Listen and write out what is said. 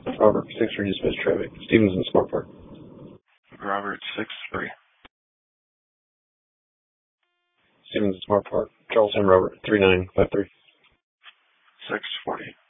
Robert, 6-3, dismiss traffic. Stevenson, Smart Park. Robert, 6-3. Stevenson, Smart Park. Charles M. Robert, 3953. 640.